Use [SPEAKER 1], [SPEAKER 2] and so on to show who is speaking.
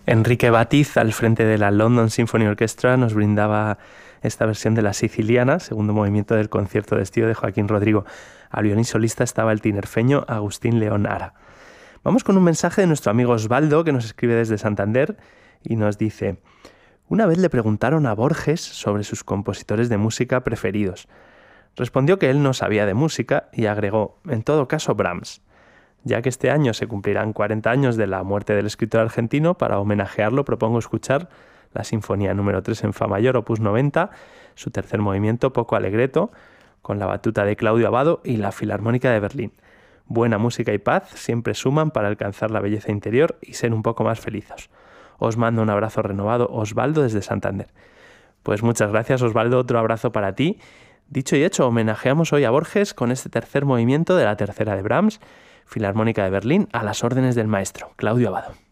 [SPEAKER 1] Enrique Batiz, al frente de la London Symphony Orchestra, nos brindaba esta versión de La Siciliana, segundo movimiento del concierto de estío de Joaquín Rodrigo. Al violín solista estaba el tinerfeño Agustín León Ara. Vamos con un mensaje de nuestro amigo Osvaldo, que nos escribe desde Santander y nos dice: una vez le preguntaron a Borges sobre sus compositores de música preferidos. Respondió que él no sabía de música y agregó: en todo caso, Brahms. Ya que este año se cumplirán 40 años de la muerte del escritor argentino, para homenajearlo propongo escuchar la Sinfonía número 3 en Fa mayor, opus 90, su tercer movimiento, poco allegretto, con la batuta de Claudio Abbado y la Filarmónica de Berlín. Buena música y paz siempre suman para alcanzar la belleza interior y ser un poco más felices. Os mando un abrazo renovado, Osvaldo, desde Santander. Pues muchas gracias, Osvaldo, otro abrazo para ti. Dicho y hecho, homenajeamos hoy a Borges con este tercer movimiento de la tercera de Brahms, Filarmónica de Berlín, a las órdenes del maestro, Claudio Abbado.